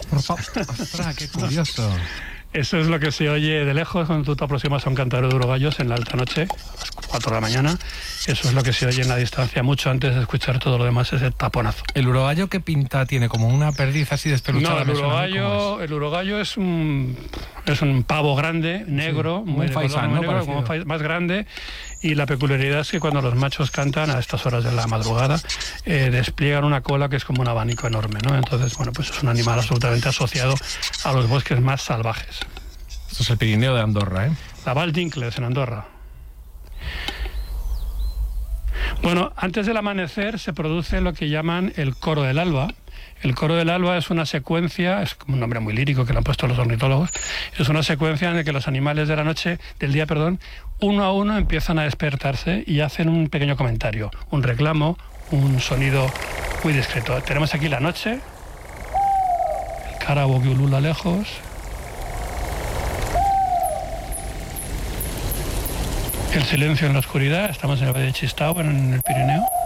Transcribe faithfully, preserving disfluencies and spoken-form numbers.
Ostras, qué curioso. Eso es lo que se oye de lejos cuando tú te aproximas a un cantadero de urogallos en la alta noche, a las cuatro de la mañana. Eso es lo que se oye en la distancia, mucho antes de escuchar todo lo demás, ese taponazo. ¿El urogallo qué pinta tiene? ¿Como una perdiz así despeluchada? No, el urogallo, el urogallo es un, es un pavo grande, negro, sí, muy un faisán, ¿no? negro, como fa- más grande, y la peculiaridad es que cuando los machos cantan a estas horas de la madrugada, eh, despliegan una cola que es como un abanico enorme, ¿no? Entonces, bueno, pues es un animal absolutamente asociado a los bosques más salvajes. Esto es el Pirineo de Andorra, ¿eh? La Val d'Incles, en Andorra. Bueno, antes del amanecer se produce lo que llaman el coro del alba. El coro del alba es una secuencia, es como un nombre muy lírico que le han puesto los ornitólogos, es una secuencia en la que los animales de la noche, del día, perdón, uno a uno empiezan a despertarse y hacen un pequeño comentario, un reclamo, un sonido muy discreto. Tenemos aquí la noche, el cárabo que ulula lejos, el silencio en la oscuridad, estamos en el Valle de Chistau, en el Pirineo.